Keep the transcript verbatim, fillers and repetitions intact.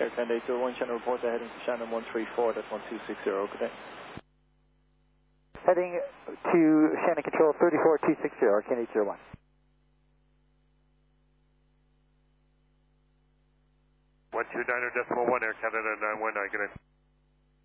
Air Canada eight zero one, Shannon report, they're heading to Shannon one three four, that's one two six zero, good day. Heading to Shannon Control three four two six zero, Air Canada eight zero one. one two niner decimal one, Air Canada nine one nine, good day.